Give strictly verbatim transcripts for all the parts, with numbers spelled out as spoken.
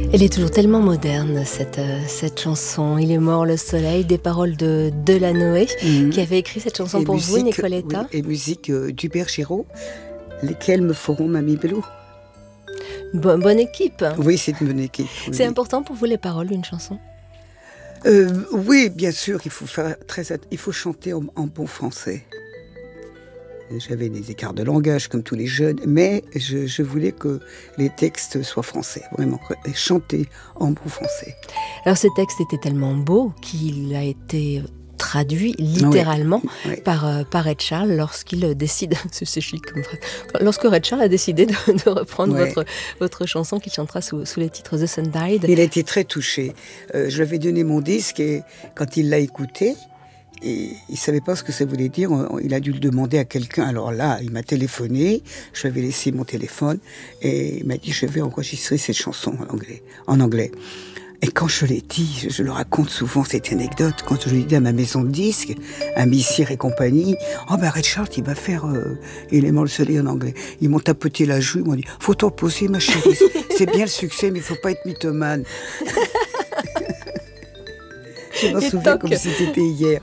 Elle est toujours tellement moderne, cette, euh, cette chanson. Il est mort le soleil, des paroles de Delanoë, mmh. qui avait écrit cette chanson et pour musique, vous, Nicoletta. Oui, et musique euh, d'Hubert Giraud, lesquelles me feront Mamie Blue. Bon, bonne équipe. Oui, c'est une bonne équipe. Oui. C'est important pour vous les paroles d'une chanson? euh, Oui, bien sûr, il faut, faire très, il faut chanter en, en bon français. J'avais des écarts de langage comme tous les jeunes, mais je, je voulais que les textes soient français, vraiment, et chanter en bon français. Alors ce texte était tellement beau qu'il a été traduit littéralement oui, oui. par, euh, par Ray Charles lorsqu'il décide, c'est chic comme phrase, lorsque Ray Charles a décidé de, de reprendre ouais. votre, votre chanson qu'il chantera sous, sous les titres The Sun Died. Il a été très touché. Euh, je lui avais donné mon disque et quand il l'a écouté, et il ne savait pas ce que ça voulait dire, il a dû le demander à quelqu'un. Alors là, il m'a téléphoné, je lui avais laissé mon téléphone et il m'a dit « je vais enregistrer cette chanson en anglais. » En anglais. Et quand je l'ai dit, je, je le raconte souvent cette anecdote, quand je l'ai dit à ma maison de disques, à Missire et compagnie, « Oh ben Ray Charles, il va faire euh, Élément le soleil en anglais. » Ils m'ont tapoté la joue, ils m'ont dit « Faut t'en poser ma chérie, c'est bien le succès, mais il ne faut pas être mythomane. » Je m'en souviens comme si c'était hier.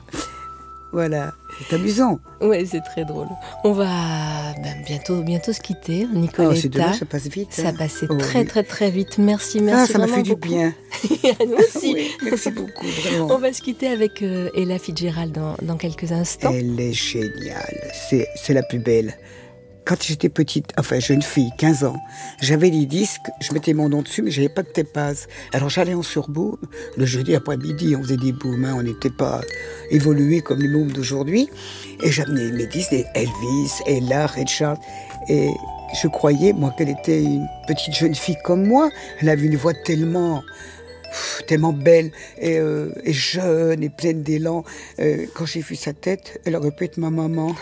Voilà, c'est amusant. Oui, c'est très drôle. On va ben, bientôt, bientôt se quitter, Nicoletta. Oh, c'est dommage, ça passe vite. Ça hein. passait oh, très, oui. très, très vite. Merci, merci ah, ça vraiment m'a fait beaucoup. du bien. À nous aussi. Oui, merci beaucoup, vraiment. On va se quitter avec euh, Ella Fitzgerald dans, dans quelques instants. Elle est géniale. C'est, c'est la plus belle. Quand j'étais petite, enfin jeune fille, quinze ans, j'avais des disques, je mettais mon nom dessus, mais j'avais pas de tapage. Alors j'allais en surboom, le jeudi après-midi, on faisait des booms, hein, on n'était pas évolués comme les booms d'aujourd'hui. Et j'amenais mes disques, des Elvis, Ella, Ray Charles. Et je croyais, moi, qu'elle était une petite jeune fille comme moi. Elle avait une voix tellement... tellement belle et, euh, et jeune et pleine d'élan. Euh, quand j'ai vu sa tête, elle aurait pu être ma maman.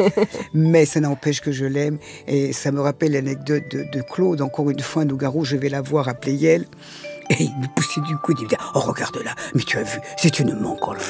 Mais ça n'empêche que je l'aime. Et ça me rappelle l'anecdote de, de Claude. Encore une fois, à Nougaro, je vais la voir à Pleyel. Et il me poussait du coude, il me disait « Oh, regarde là, mais tu as vu, c'est une montgolfière. »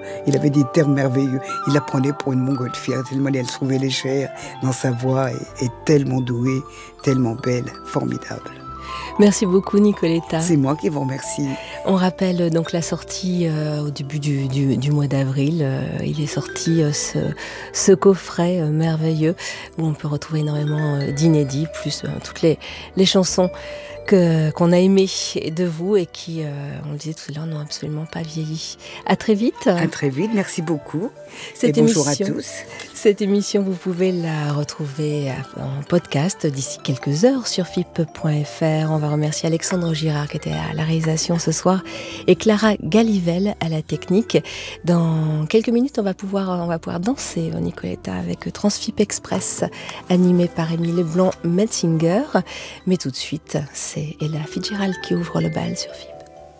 Il avait des termes merveilleux. Il la prenait pour une montgolfière, tellement elle se trouvait légère dans sa voix et, et tellement douée, tellement belle, formidable. Merci beaucoup, Nicoletta. C'est moi qui vous remercie. On rappelle donc la sortie euh, au début du, du, du mois d'avril. Euh, il est sorti euh, ce, ce coffret euh, merveilleux où on peut retrouver énormément euh, d'inédits, plus euh, toutes les, les chansons que, qu'on a aimées de vous et qui, euh, on le disait tout à l'heure, n'ont absolument pas vieilli. À très vite. À très vite, merci beaucoup. Cette et bonjour émission, à tous. Cette émission, vous pouvez la retrouver en podcast d'ici quelques heures sur F I P point F R. On va remercier Alexandre Girard qui était à la réalisation ce soir et Clara Galivelle à la technique. Dans quelques minutes, on va pouvoir, on va pouvoir danser, Nicoletta, avec Transfip Express, animé par Émile Blanc-Metzinger. Mais tout de suite, c'est Ella Fitzgerald qui ouvre le bal sur F I P.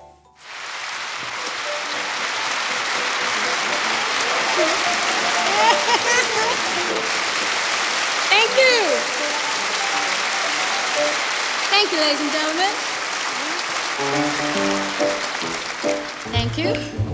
Thank you. Thank you, ladies and gentlemen. Thank you.